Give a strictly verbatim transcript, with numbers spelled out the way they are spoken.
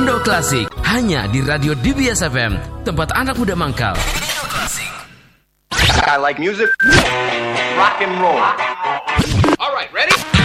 Indo Klasik hanya di Radio D B S F M, tempat anak muda mangkal. Indo Klasik. I like music, rock and roll. All right, ready?